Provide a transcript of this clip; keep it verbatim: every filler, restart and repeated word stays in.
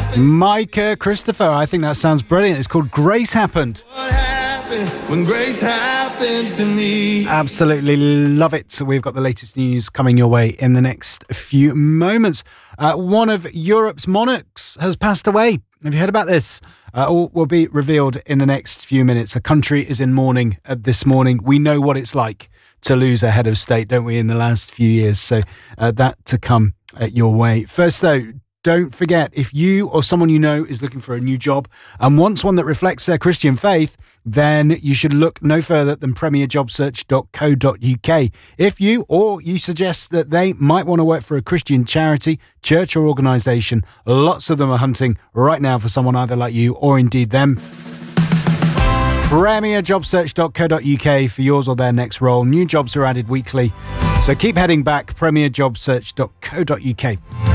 Micah Christopher, I think that sounds brilliant. It's called Grace Happened. What happened when grace happened to me? Absolutely love it. So we've got the latest news coming your way in the next few moments. Uh, one of Europe's monarchs has passed away. Have you heard about this? Uh, all will be revealed in the next few minutes. The country is in mourning uh, this morning. We know what it's like to lose a head of state, don't we, in the last few years? So uh, that to come uh, your way. First, though, don't forget, if you or someone you know is looking for a new job and wants one that reflects their Christian faith, then you should look no further than premier job search dot co dot uk. If you or you suggest that they might want to work for a Christian charity, church or organisation, lots of them are hunting right now for someone either like you or indeed them. premier job search dot co dot uk for yours or their next role. New jobs are added weekly, so keep heading back, premier job search dot co dot uk.